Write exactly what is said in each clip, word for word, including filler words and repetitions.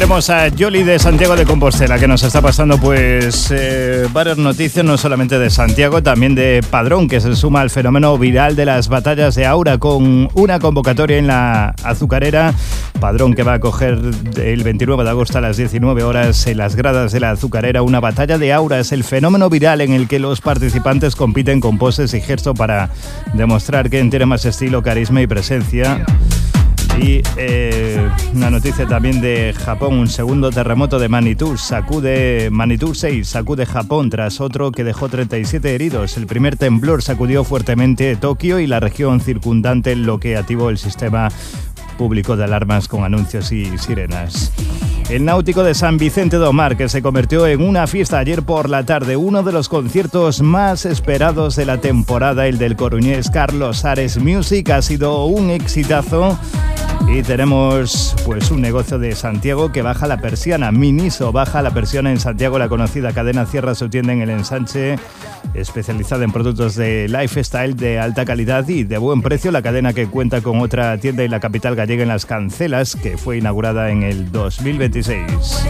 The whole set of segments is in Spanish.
Tenemos a Yoli de Santiago de Compostela, que nos está pasando pues eh, varias noticias, no solamente de Santiago, también de Padrón, que se suma al fenómeno viral de las batallas de Aura con una convocatoria en la Azucarera. Padrón que va a coger el veintinueve de agosto a las diecinueve horas en las gradas de la Azucarera. Una batalla de Aura es el fenómeno viral en el que los participantes compiten con poses y gestos para demostrar quién tiene más estilo, carisma y presencia. Y eh, una noticia también de Japón, un segundo terremoto de magnitud sacude magnitud seis, sacude Japón tras otro que dejó treinta y siete heridos. El primer temblor sacudió fuertemente Tokio y la región circundante, lo que activó el sistema público de alarmas con anuncios y sirenas. El Náutico de San Vicente do Mar, que se convirtió en una fiesta ayer por la tarde, uno de los conciertos más esperados de la temporada, el del coruñés Carlos Ares Music, ha sido un exitazo. Y tenemos pues un negocio de Santiago que baja la persiana. Miniso baja la persiana en Santiago. La conocida cadena cierra su tienda en el Ensanche, especializada en productos de lifestyle de alta calidad y de buen precio. La cadena, que cuenta con otra tienda en la capital gallega, en Las Cancelas, que fue inaugurada en el dos mil veintiséis.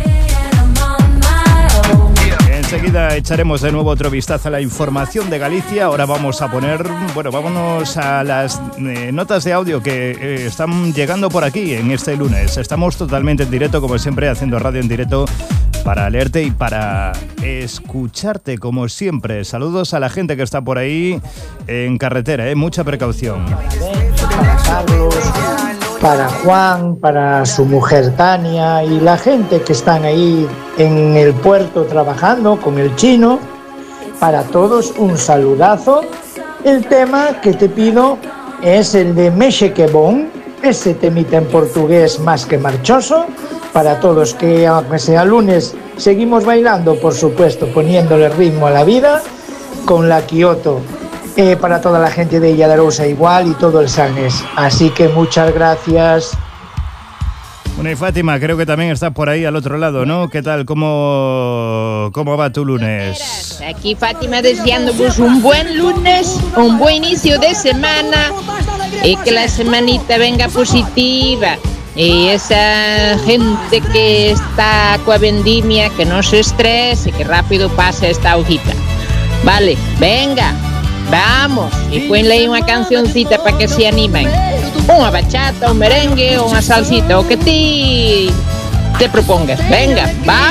Enseguida echaremos de nuevo otro vistazo a la información de Galicia. Ahora vamos a poner, bueno, vámonos a las eh, notas de audio que eh, están llegando por aquí en este lunes. Estamos totalmente en directo, como siempre, haciendo radio en directo para leerte y para escucharte, como siempre. Saludos a la gente que está por ahí en carretera, ¿eh? Mucha precaución. Para Carlos, para Juan, para su mujer Tania y la gente que están ahí en el puerto trabajando con el chino. Para todos un saludazo. El tema que te pido es el de Mexe que bon, ese temita en portugués más que marchoso. Para todos, que aunque sea lunes seguimos bailando, por supuesto, poniéndole ritmo a la vida con la Kioto. Eh, para toda la gente de Illaderousa igual y todo el Sanés. Así que muchas gracias. Bueno, y Fátima, creo que también estás por ahí al otro lado, ¿no? ¿Qué tal? ¿Cómo, cómo va tu lunes? Aquí Fátima deseándoos un buen lunes, un buen inicio de semana y que la semanita venga positiva. Y esa gente que está con la vendimia, que no se estrese, que rápido pase esta hojita. Vale, venga. Vamos, y ponle aí unha cancioncita para que se animen. Unha bachata, un merengue, unha salsita, o que ti te propongas. Venga, vamos.